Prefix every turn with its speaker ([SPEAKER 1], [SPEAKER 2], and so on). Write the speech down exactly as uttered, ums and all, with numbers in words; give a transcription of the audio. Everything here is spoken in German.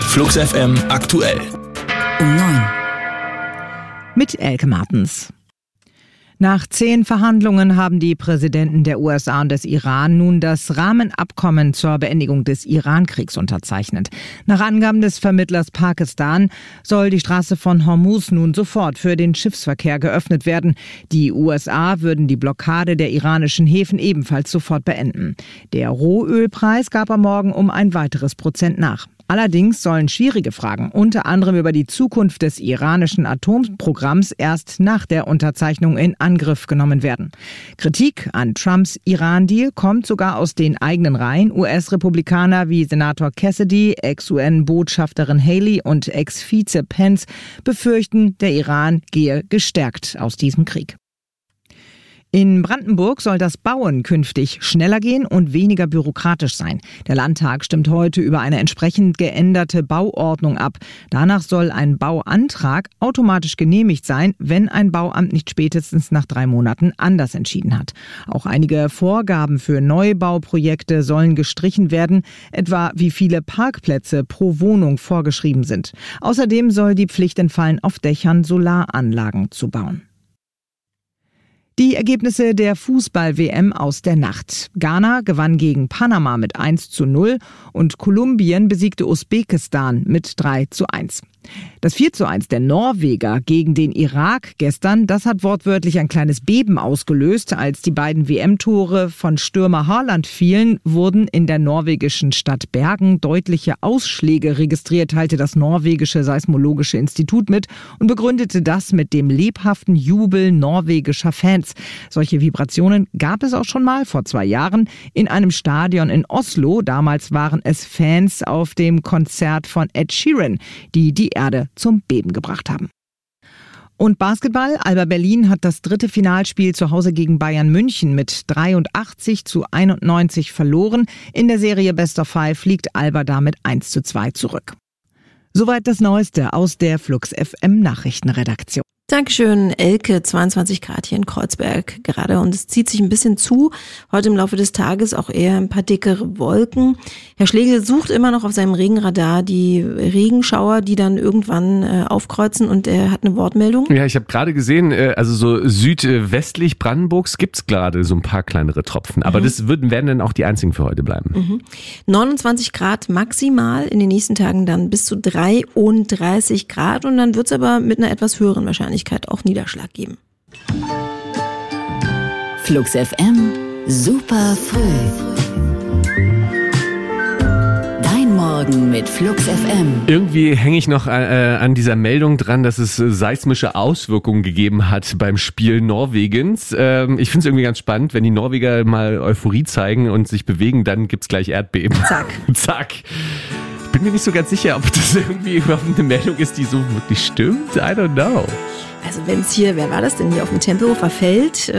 [SPEAKER 1] Flux F M aktuell.
[SPEAKER 2] Um neun.
[SPEAKER 3] Mit Elke Martens. Nach zehn Verhandlungen haben die Präsidenten der U S A und des Iran nun das Rahmenabkommen zur Beendigung des Iran-Kriegs unterzeichnet. Nach Angaben des Vermittlers Pakistan soll die Straße von Hormuz nun sofort für den Schiffsverkehr geöffnet werden. Die U S A würden die Blockade der iranischen Häfen ebenfalls sofort beenden. Der Rohölpreis gab am Morgen um ein weiteres Prozent nach. Allerdings sollen schwierige Fragen, unter anderem über die Zukunft des iranischen Atomprogramms, erst nach der Unterzeichnung in Angriff genommen werden. Kritik an Trumps Iran-Deal kommt sogar aus den eigenen Reihen. U S-Republikaner wie Senator Cassidy, Ex-U N-Botschafterin Haley und Ex-Vize Pence befürchten, der Iran gehe gestärkt aus diesem Krieg. In Brandenburg soll das Bauen künftig schneller gehen und weniger bürokratisch sein. Der Landtag stimmt heute über eine entsprechend geänderte Bauordnung ab. Danach soll ein Bauantrag automatisch genehmigt sein, wenn ein Bauamt nicht spätestens nach drei Monaten anders entschieden hat. Auch einige Vorgaben für Neubauprojekte sollen gestrichen werden, etwa wie viele Parkplätze pro Wohnung vorgeschrieben sind. Außerdem soll die Pflicht entfallen, auf Dächern Solaranlagen zu bauen. Die Ergebnisse der Fußball-W M aus der Nacht. Ghana gewann gegen Panama mit eins zu null und Kolumbien besiegte Usbekistan mit drei zu eins. Das vier zu eins der Norweger gegen den Irak gestern, das hat wortwörtlich ein kleines Beben ausgelöst. Als die beiden W M-Tore von Stürmer Haaland fielen, wurden in der norwegischen Stadt Bergen deutliche Ausschläge registriert, teilte das norwegische Seismologische Institut mit und begründete das mit dem lebhaften Jubel norwegischer Fans. Solche Vibrationen gab es auch schon mal vor zwei Jahren in einem Stadion in Oslo. Damals waren es Fans auf dem Konzert von Ed Sheeran, die die Erde zum Beben gebracht haben. Und Basketball. Alba Berlin hat das dritte Finalspiel zu Hause gegen Bayern München mit dreiundachtzig zu einundneunzig verloren. In der Serie Best of Five liegt Alba damit eins zu zwei zurück. Soweit das Neueste aus der Flux F M Nachrichtenredaktion.
[SPEAKER 2] Dankeschön, Elke. zweiundzwanzig Grad hier in Kreuzberg gerade und es zieht sich ein bisschen zu. Heute im Laufe des Tages auch eher ein paar dickere Wolken. Herr Schlegel sucht immer noch auf seinem Regenradar die Regenschauer, die dann irgendwann äh, aufkreuzen und er hat eine Wortmeldung.
[SPEAKER 4] Ja, ich habe gerade gesehen, äh, also so südwestlich Brandenburgs gibt's gerade so ein paar kleinere Tropfen. Aber mhm. das würden, werden dann auch die einzigen für heute bleiben.
[SPEAKER 2] Mhm. neunundzwanzig Grad maximal, in den nächsten Tagen dann bis zu dreiunddreißig Grad und dann wird's aber mit einer etwas höheren Wahrscheinlichkeit auch Niederschlag geben.
[SPEAKER 5] Flux F M, super früh. Dein Morgen mit Flux F M.
[SPEAKER 4] Irgendwie hänge ich noch äh, an dieser Meldung dran, dass es äh, seismische Auswirkungen gegeben hat beim Spiel Norwegens. Ähm, ich finde es irgendwie ganz spannend, wenn die Norweger mal Euphorie zeigen und sich bewegen, dann gibt's gleich Erdbeben.
[SPEAKER 2] Zack.
[SPEAKER 4] Zack. Ich bin mir nicht so ganz sicher, ob das irgendwie überhaupt eine Meldung ist, die so wirklich stimmt. I don't know.
[SPEAKER 2] Also wenn es hier, wer war das denn hier auf dem Tempelhofer Feld?